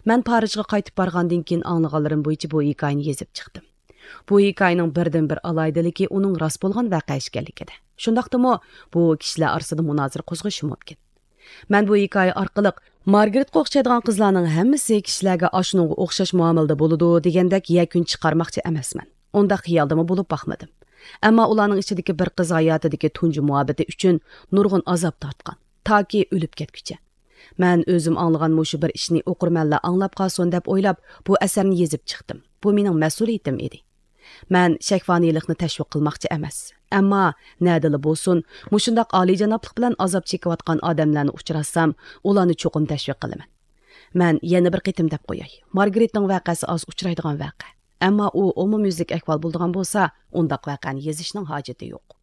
Mən Parijga qaytib barğandan keyin anlığanlarım bo'yicha bu hikoyani yezib chiqdim. Bu hikoyaning birdan-bir alaydiligi uning rost bo'lgan voqea ekanligida. Shundaqdimi, bu kishilar orasida munozara qo'zg'ishi mumkin. Mən bu hikoya orqali Margaret o'xshaydigan qizlarning hammasi kishilarga ashunga o'xshash muomalada bo'ladi degandek yakun chiqarmoqchi emasman. Unda xiyolda bo'lib baxmadim. Ammo ularning ichidagi bir qiz hayotidagi tunji muhabbati uchun nurg'un azob tortgan, toki o'lib ketguncha. Mən o'zim anglagan mushu bir ishni o'qirmanlar anglab qolsin deb o'ylab bu asarni yezib chiqdim. Bu mening mas'uliyatim edi. Mən shakvoniylikni tashviq qilmoqchi emas. Ammo nadili bo'lsin, mushundaq oliyjanoblik bilan azob chekayotgan odamlarni uchratsam, ularni cho'qim tashviq qilaman. Mən yana bir qitim deb qo'yay. Margaretning voqeasi oz uchraydigan voqea. Ammo u umumyuzlik ahvol bo'lgan bo'lsa, undaq voqeani yezishning hojati yo'q.